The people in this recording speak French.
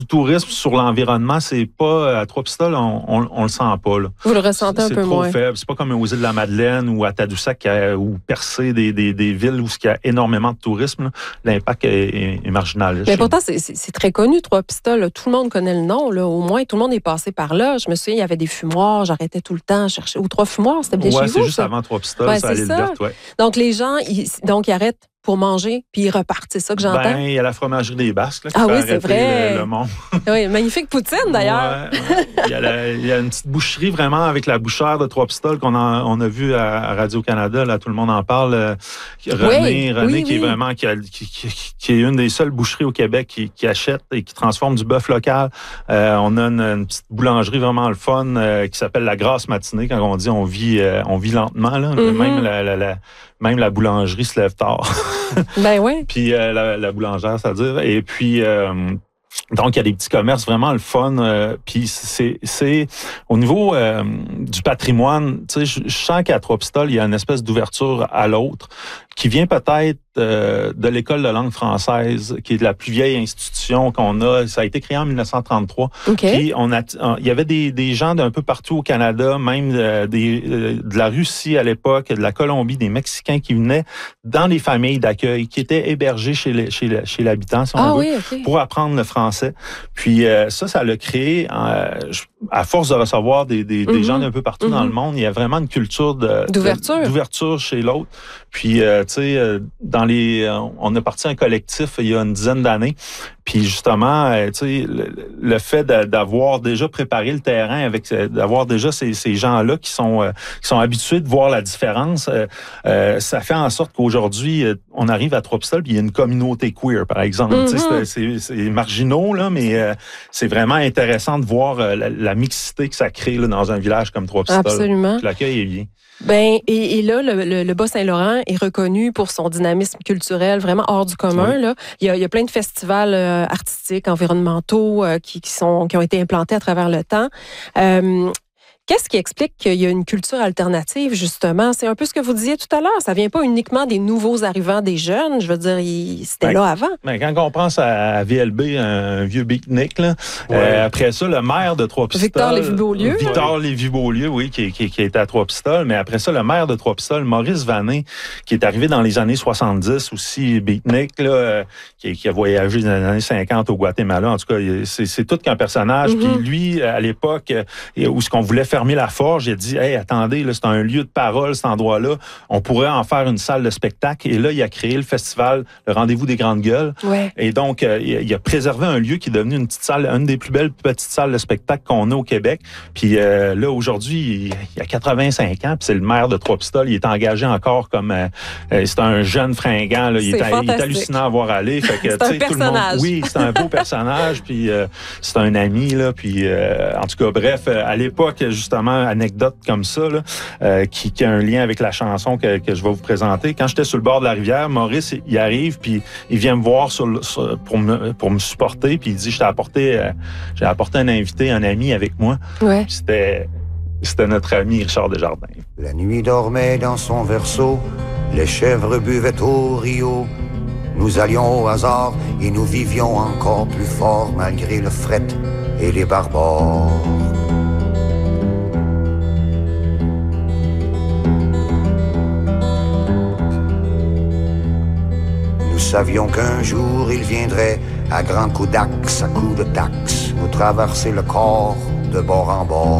du tourisme sur l'environnement, c'est pas à Trois-Pistoles, on le sent pas. Là. Vous le ressentez un peu moins. C'est trop faible. C'est pas comme aux îles de la Madeleine ou à Tadoussac ou Percé, des villes où il y a énormément de tourisme. Là. L'impact est marginal. Mais pourtant, c'est très connu, Trois-Pistoles. Tout le monde connaît le nom. Là. Au moins, tout le monde est passé par là. Je me souviens, il y avait des fumoirs. J'arrêtais tout le temps à chercher. Ou Trois Fumoirs, c'était bien chez vous. C'est juste avant Trois-Pistoles, c'est à l'île verte. Ouais. Donc, les gens, ils arrêtent pour manger, puis ils repartent. C'est ça que j'entends? Ben, il y a la fromagerie des Basques là, qui oui, fait c'est vrai. Le monde. Oui, magnifique poutine, d'ailleurs. Ouais. Il y a une petite boucherie vraiment avec la bouchère de Trois-Pistoles qu'on a vu à Radio-Canada. Là, tout le monde en parle. René qui est vraiment qui est une des seules boucheries au Québec qui achète et qui transforme du bœuf local. On a une petite boulangerie vraiment le fun qui s'appelle La Grasse Matinée. Quand on dit on vit lentement, là. Mm-hmm. Même la boulangerie se lève tard. Ben oui. Puis la boulangère, c'est-à-dire. Et puis, donc, il y a des petits commerces vraiment le fun. Puis, c'est au niveau du patrimoine, tu sais, je sens qu'à Trois-Pistoles, il y a une espèce d'ouverture à l'autre qui vient peut-être de l'École de langue française, qui est la plus vieille institution qu'on a. Ça a été créé en 1933. Okay. Puis il y avait des gens d'un peu partout au Canada, même de la Russie à l'époque, de la Colombie, des Mexicains qui venaient dans les familles d'accueil, qui étaient hébergés chez l'habitant, si on veut, pour apprendre le français. Puis ça l'a créé, à force de recevoir des gens d'un peu partout dans le monde, il y a vraiment une culture d'ouverture chez l'autre. Puis, tu sais, on a parti un collectif il y a une dizaine d'années. Puis justement, tu sais, le fait d'avoir déjà préparé le terrain d'avoir déjà ces gens-là qui sont habitués de voir la différence, ça fait en sorte qu'aujourd'hui, on arrive à Trois-Pistoles puis il y a une communauté queer, par exemple. Mm-hmm. Tu sais, c'est marginaux, là, mais c'est vraiment intéressant de voir la mixité que ça crée là, dans un village comme Trois-Pistoles. Absolument. Puis l'accueil est bien. Ben et là, le Bas-Saint-Laurent est reconnu pour son dynamisme culturel vraiment hors du commun. Oui. Là. Il y a plein de festivals artistiques, environnementaux qui ont été implantés à travers le temps. Qu'est-ce qui explique qu'il y a une culture alternative, justement? C'est un peu ce que vous disiez tout à l'heure. Ça vient pas uniquement des nouveaux arrivants, des jeunes. Je veux dire, c'était là avant. Ben, quand on pense à VLB, un vieux beatnik, là, après ça, le maire de Trois-Pistoles... Victor Lévy-Beaulieu, oui, qui était à Trois-Pistoles. Mais après ça, le maire de Trois-Pistoles, Maurice Vané, qui est arrivé dans les années 70 aussi, beatnik, là, qui a voyagé dans les années 50 au Guatemala. En tout cas, c'est tout qu'un personnage. Puis lui, à l'époque, où ce qu'on voulait fermer la forge, il a dit « Hey, attendez, là, c'est un lieu de parole, cet endroit-là. On pourrait en faire une salle de spectacle. » Et là, il a créé le festival, le Rendez-vous des Grandes Gueules. Ouais. Et donc, il a préservé un lieu qui est devenu une petite salle, une des plus belles petites salles de spectacle qu'on a au Québec. Puis là, aujourd'hui, il a 85 ans, puis c'est le maire de Trois-Pistoles. Il est engagé encore comme... c'est un jeune fringant. Là. Il est hallucinant à voir aller. Fait que, c'est un personnage. Oui, c'est un beau personnage, puis c'est un ami. Là, puis, en tout cas, bref, à l'époque, justement, anecdote comme ça, là, qui a un lien avec la chanson que je vais vous présenter. Quand j'étais sur le bord de la rivière, Maurice, il arrive, puis il vient me voir pour me supporter, puis il dit, j'ai apporté un invité, un ami avec moi. Ouais. C'était notre ami Richard Desjardins. La nuit dormait dans son berceau, les chèvres buvaient au rio. Nous allions au hasard et nous vivions encore plus fort malgré le fret et les barbares. Nous savions qu'un jour il viendrait à grands coups d'axe, à coups de taxe, nous traverser le corps de bord en bord.